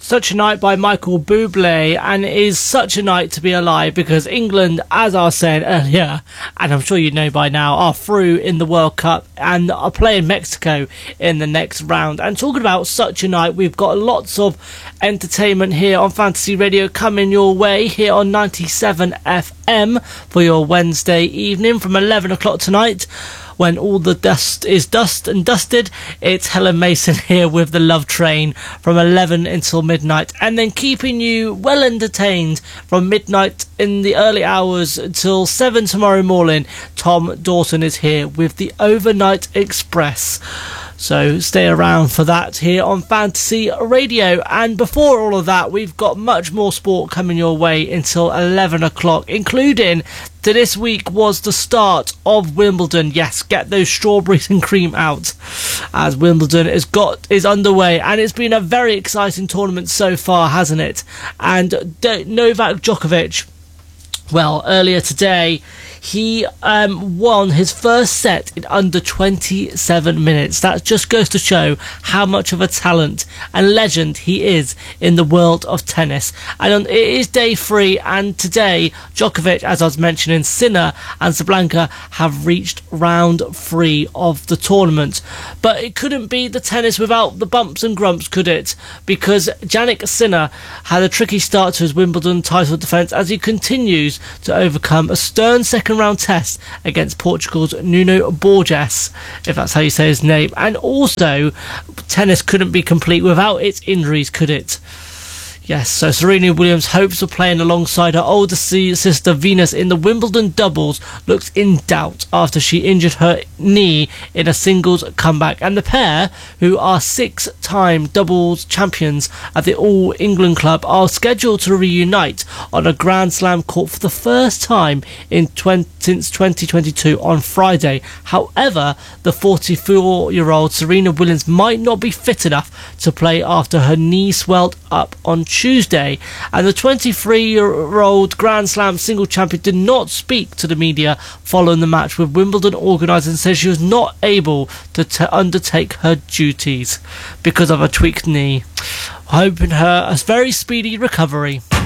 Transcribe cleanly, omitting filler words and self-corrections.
Such a Night by Michael Bublé, and it is such a night to be alive because England, as I said earlier, and I'm sure you know by now, are through in the World Cup and are playing Mexico in the next round. And talking about such a night, we've got lots of entertainment here on Fantasy Radio coming your way here on 97 FM for your Wednesday evening from 11 o'clock tonight. When all the dust is dust and dusted, it's Helen Mason here with the Love Train from 11 until midnight, and then keeping you well entertained from midnight in the early hours until 7 tomorrow morning. Tom Dawson is here with the Overnight Express. So stay around for that here on Fantasy Radio. And before all of that, we've got much more sport coming your way until 11 o'clock, including to this week was the start of Wimbledon. Yes, get those strawberries and cream out, as Wimbledon is underway, and it's been a very exciting tournament so far, hasn't it? And Novak Djokovic, well, earlier today, he won his first set in under 27 minutes. That just goes to show how much of a talent and legend he is in the world of tennis. And it is day 3, and today Djokovic, as I was mentioning, Sinner and Zablanka have reached round 3 of the tournament. But it couldn't be the tennis without the bumps and grumps, could it? Because Jannik Sinner had a tricky start to his Wimbledon title defence as he continues to overcome a stern second round test against Portugal's Nuno Borges, if that's how you say his name. And also, tennis couldn't be complete without its injuries, could it? Yes, so Serena Williams' hopes of playing alongside her older sister Venus in the Wimbledon doubles looks in doubt after she injured her knee in a singles comeback. And the pair, who are 6-time doubles champions at the All England Club, are scheduled to reunite on a Grand Slam court for the first time since 2022 on Friday. However, the 44-year-old Serena Williams might not be fit enough to play after her knee swelled up on Tuesday, and the 23-year-old Grand Slam single champion did not speak to the media following the match, with Wimbledon organising says she was not able to undertake her duties because of a tweaked knee. Hoping her a very speedy recovery.